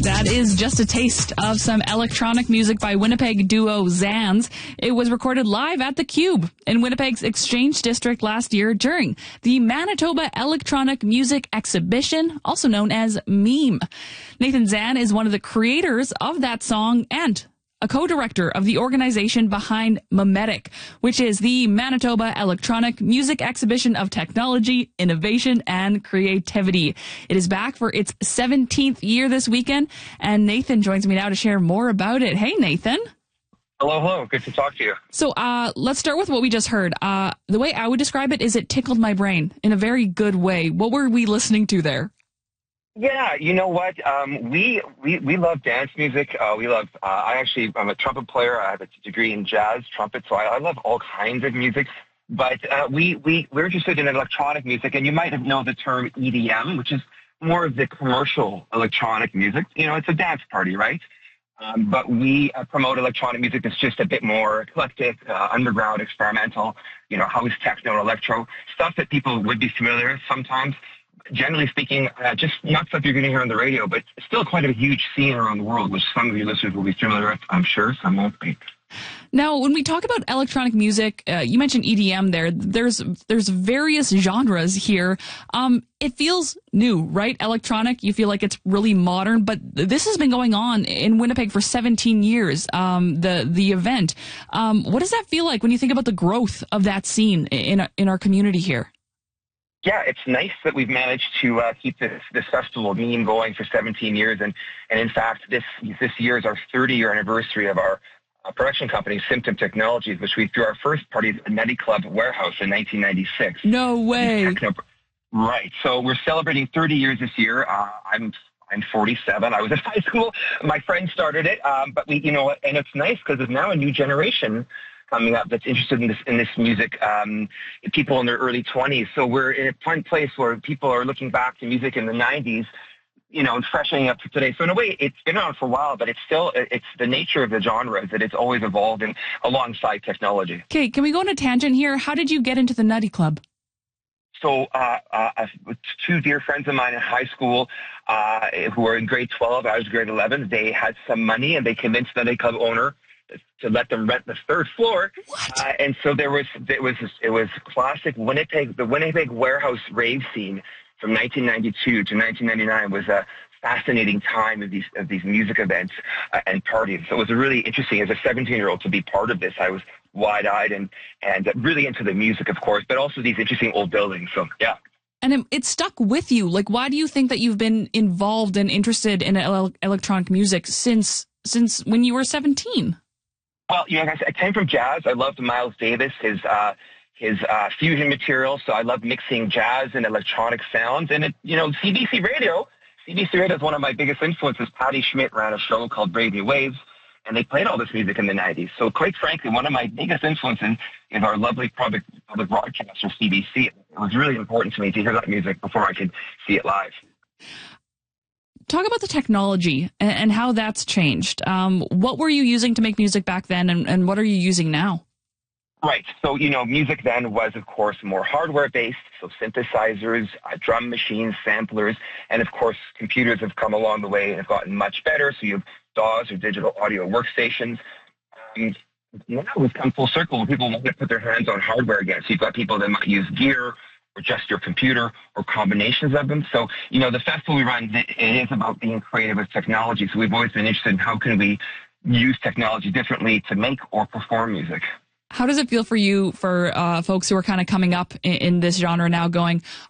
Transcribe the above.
That is just a taste of some electronic music by Winnipeg duo Zans. It was recorded live at the Cube in Winnipeg's Exchange District last year during the Manitoba Electronic Music Exhibition, also known as MEME. Nathan Zan is one of the creators of that song and a co-director of the organization behind MEMETIC, which is the Manitoba Electronic Music Exhibition of Technology, Innovation, and Creativity. It is back for its 17th year this weekend, and Nathan joins me now to share more about it. Hey, Nathan. Hello. Good to talk to you. So let's start with what we just heard. The way I would describe it is it tickled my brain in a very good way. What were we listening to there? Yeah, you know what? We love dance music. I'm a trumpet player. I have a degree in jazz trumpet, so I love all kinds of music. But we're interested in electronic music, and you might have known the term EDM, which is more of the commercial electronic music. You know, it's a dance party, right? But we promote electronic music that's just a bit more eclectic, underground, experimental, house, techno, electro, stuff that people would be familiar with sometimes. Generally speaking, just not stuff you're going to hear on the radio, but still quite a huge scene around the world, which some of your listeners will be familiar with, I'm sure, some won't be. Now, when we talk about electronic music, you mentioned EDM there. There's various genres here. It feels new, right? Electronic, you feel like it's really modern, but this has been going on in Winnipeg for 17 years, the event. What does that feel like when you think about the growth of that scene in our community here? Yeah, it's nice that we've managed to keep this festival MEME going for 17 years. And in fact, this year is our 30-year anniversary of our production company, Symptom Technologies, which we threw our first party at the Nutty Club Warehouse in 1996. No way. Right. So we're celebrating 30 years this year. I'm 47. I was in high school. My friend started it. But and it's nice because there's now a new generation coming up that's interested in this music, people in their early 20s. So we're in a fun place where people are looking back to music in the 90s, and freshening up to today. So in a way, it's been around for a while, but it's the nature of the genre is that it's always evolved alongside technology. Okay, can we go on a tangent here? How did you get into the Nutty Club? So two dear friends of mine in high school who were in grade 12, I was grade 11, they had some money and they convinced the Nutty Club owner to let them rent the third floor. And so it was classic Winnipeg, the Winnipeg warehouse rave scene from 1992 to 1999 was a fascinating time of these music events and parties. So it was really interesting as a 17-year-old to be part of this. I was wide-eyed and really into the music, of course, but also these interesting old buildings. So, yeah. And it stuck with you. Like, why do you think that you've been involved and interested in electronic music since when you were 17? Well, I came from jazz. I loved Miles Davis, his fusion material. So I loved mixing jazz and electronic sounds. And CBC Radio is one of my biggest influences. Patti Schmidt ran a show called Brave New Waves, and they played all this music in the 90s. So quite frankly, one of my biggest influences is our lovely public broadcaster, CBC. It was really important to me to hear that music before I could see it live. Talk about the technology and how that's changed. What were you using to make music back then, and what are you using now? Right. So, music then was, of course, more hardware-based, so synthesizers, drum machines, samplers, and, of course, computers have come along the way and have gotten much better. So you have DAWs, or digital audio workstations. Now we've come full circle where people want to put their hands on hardware again. So you've got people that might use gear or just your computer or combinations of them. So, the festival we run, it is about being creative with technology. So we've always been interested in how can we use technology differently to make or perform music. How does it feel for you, for folks who are kind of coming up in this genre now going,